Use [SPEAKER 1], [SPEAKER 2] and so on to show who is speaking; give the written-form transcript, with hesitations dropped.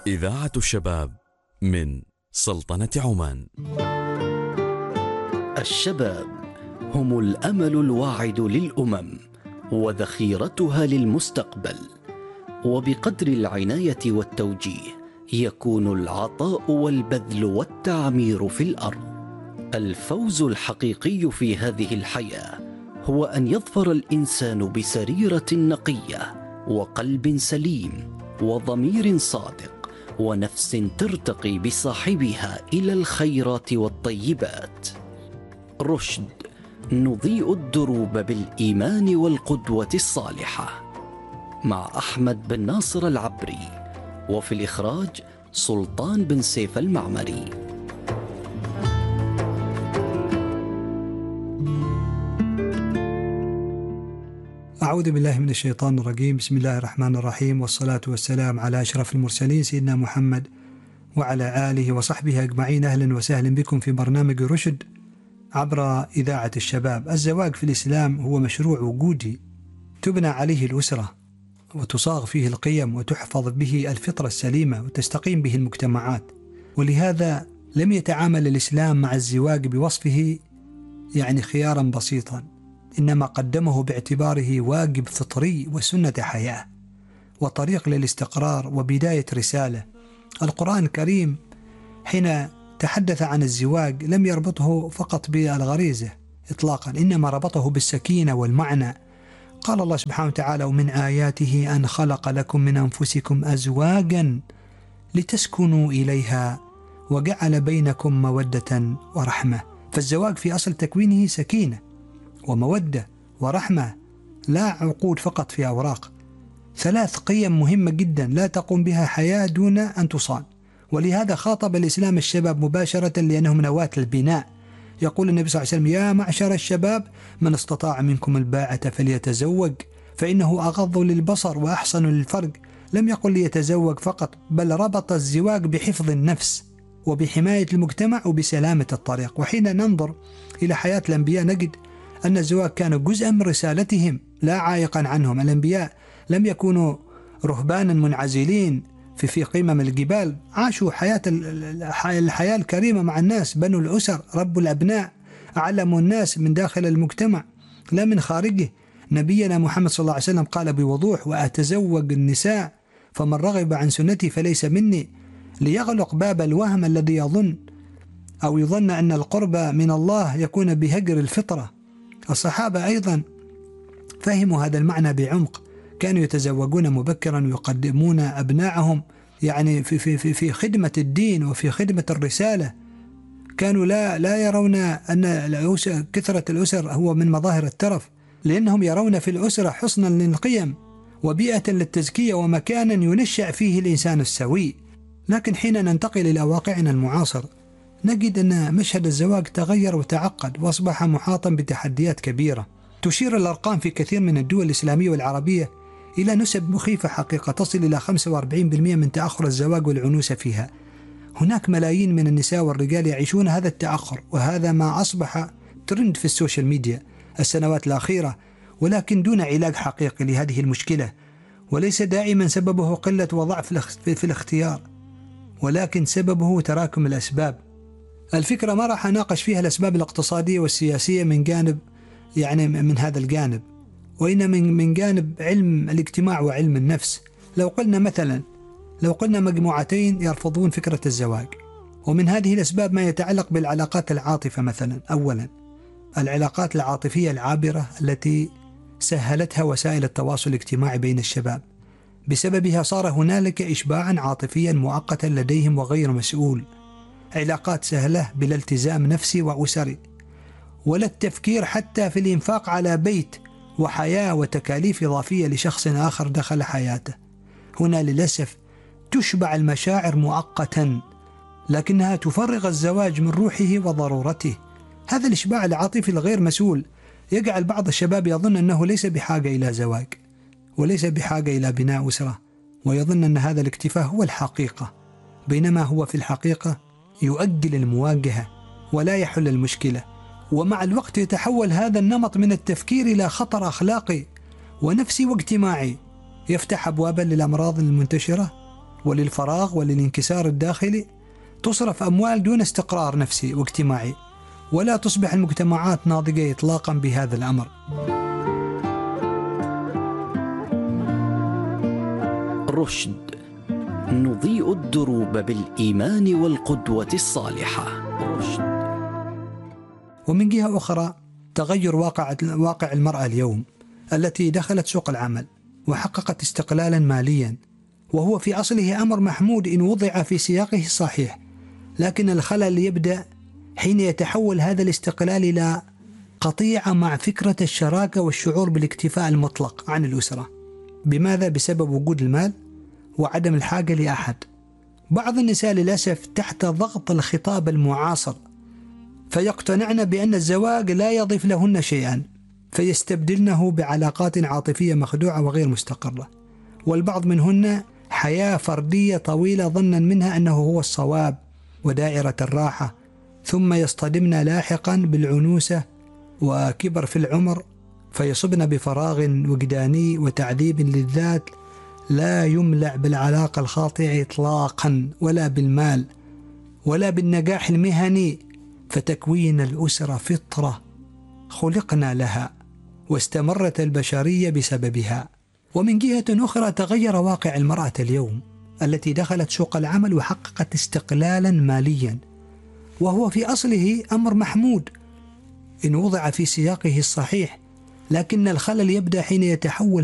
[SPEAKER 1] إذاعة الشباب من سلطنة عمان.
[SPEAKER 2] الشباب هم الأمل الواعد للأمم وذخيرتها للمستقبل، وبقدر العناية والتوجيه يكون العطاء والبذل والتعمير في الأرض. الفوز الحقيقي في هذه الحياة هو أن يظفر الإنسان بسريرة نقية وقلب سليم وضمير صادق ونفس ترتقي بصاحبها إلى الخيرات والطيبات. رشد، نضيء الدروب بالإيمان والقدوة الصالحة، مع أحمد بن ناصر العبري، وفي الإخراج سلطان بن سيف المعمري.
[SPEAKER 3] أعوذ بالله من الشيطان الرجيم. بسم الله الرحمن الرحيم، والصلاة والسلام على أشرف المرسلين سيدنا محمد وعلى آله وصحبه أجمعين. أهلا وسهلا بكم في برنامج رشد عبر إذاعة الشباب. الزواج في الإسلام هو مشروع وجودي تبنى عليه الأسرة وتصاغ فيه القيم وتحفظ به الفطرة السليمة وتستقيم به المجتمعات، ولهذا لم يتعامل الإسلام مع الزواج بوصفه خيارا بسيطا، إنما قدمه باعتباره واجب فطري وسنة حياة وطريق للاستقرار وبداية رسالة. القرآن الكريم حين تحدث عن الزواج لم يربطه فقط بالغريزة إطلاقا، إنما ربطه بالسكينة والمعنى. قال الله سبحانه وتعالى: ومن آياته أن خلق لكم من أنفسكم أزواجا لتسكنوا إليها وجعل بينكم مودة ورحمة. فالزواج في أصل تكوينه سكينة ومودة ورحمة، لا عقود فقط في أوراق. 3 قيم مهمة جدا لا تقوم بها حياة دون أن تصان، ولهذا خاطب الإسلام الشباب مباشرة لأنهم نواة البناء. يقول النبي صلى الله عليه وسلم: يا معشر الشباب من استطاع منكم الباءة فليتزوج فإنه أغض للبصر وأحسن للفرج. لم يقل ليتزوج فقط، بل ربط الزواج بحفظ النفس وبحماية المجتمع وبسلامة الطريق. وحين ننظر إلى حياة الأنبياء نجد أن الزواج كان جزءا من رسالتهم لا عائقا عنهم. الأنبياء لم يكونوا رهبانا منعزلين في قمم الجبال، عاشوا الحياة الكريمة مع الناس، بنوا الأسر، ربوا الأبناء، علموا الناس من داخل المجتمع لا من خارجه. نبينا محمد صلى الله عليه وسلم قال بوضوح: وأتزوج النساء فمن رغب عن سنتي فليس مني، ليغلق باب الوهم الذي يظن أن القرب من الله يكون بهجر الفطرة. الصحابة أيضا فهموا هذا المعنى بعمق، كانوا يتزوجون مبكرا ويقدمون أبناءهم في خدمة الدين وفي خدمة الرسالة. كانوا لا يرون أن كثرة الأسر هو من مظاهر الترف، لأنهم يرون في الأسرة حصنا للقيم وبيئة للتزكية ومكانا ينشأ فيه الإنسان السوي. لكن حين ننتقل إلى واقعنا المعاصر نجد أن مشهد الزواج تغير وتعقد وأصبح محاطا بتحديات كبيرة. تشير الأرقام في كثير من الدول الإسلامية والعربية إلى نسب مخيفة حقيقة تصل إلى 45% من تأخر الزواج والعنوسة فيها. هناك ملايين من النساء والرجال يعيشون هذا التأخر، وهذا ما أصبح ترند في السوشيال ميديا السنوات الأخيرة، ولكن دون علاج حقيقي لهذه المشكلة. وليس دائما سببه قلة وضعف في الاختيار، ولكن سببه تراكم الأسباب. الفكرة ما راح أناقش فيها الأسباب الاقتصادية والسياسية من جانب من هذا الجانب، وإن من جانب علم الاجتماع وعلم النفس. لو قلنا مجموعتين يرفضون فكرة الزواج، ومن هذه الأسباب ما يتعلق بالعلاقات العاطفة مثلا. أولا، العلاقات العاطفية العابرة التي سهلتها وسائل التواصل الاجتماعي بين الشباب، بسببها صار هنالك إشباعا عاطفيا مؤقتا لديهم وغير مسؤول، علاقات سهلة بلا التزام نفسي وأسري، ولا التفكير حتى في الإنفاق على بيت وحياة وتكاليف إضافية لشخص آخر دخل حياته. هنا للأسف تشبع المشاعر مؤقتا، لكنها تفرغ الزواج من روحه وضرورته. هذا الإشباع العاطفي الغير مسؤول يجعل بعض الشباب يظن أنه ليس بحاجة إلى زواج وليس بحاجة إلى بناء أسرة، ويظن أن هذا الاكتفاء هو الحقيقة، بينما هو في الحقيقة يؤجل المواجهة ولا يحل المشكلة. ومع الوقت يتحول هذا النمط من التفكير إلى خطر أخلاقي ونفسي واجتماعي، يفتح أبوابا للأمراض المنتشرة وللفراغ وللانكسار الداخلي تصرف أموال دون استقرار نفسي واجتماعي، ولا تصبح المجتمعات ناضجة إطلاقا بهذا الأمر.
[SPEAKER 2] رشد: نضيء الدروب بالإيمان والقدوة الصالحة. رشد.
[SPEAKER 3] ومن جهة أخرى تغير واقع المرأة اليوم التي دخلت سوق العمل وحققت استقلالا ماليا، وهو في أصله أمر محمود إن وضع في سياقه الصحيح، لكن الخلل يبدأ حين يتحول هذا الاستقلال إلى قطيعة مع فكرة الشراكة والشعور بالاكتفاء المطلق عن الأسرة. بماذا؟ بسبب وجود المال وعدم الحاجة لأحد. بعض النساء للأسف تحت ضغط الخطاب المعاصر فيقتنعن بأن الزواج لا يضيف لهن شيئا، فيستبدلنه بعلاقات عاطفية مخدوعة وغير مستقرة، والبعض منهن حياة فردية طويلة ظنا منها أنه هو الصواب ودائرة الراحة، ثم يصطدمن لاحقا بالعنوسة وكبر في العمر، فيصبن بفراغ وجداني وتعذيب للذات لا يملأ بالعلاقة الخاطئة إطلاقا، ولا بالمال ولا بالنجاح المهني. فتكوين الأسرة فطرة خلقنا لها واستمرت البشرية بسببها. ومن جهة أخرى تغير واقع المرأة اليوم التي دخلت سوق العمل وحققت استقلالا ماليا، وهو في أصله أمر محمود إن وضع في سياقه الصحيح، لكن الخلل يبدأ حين يتحول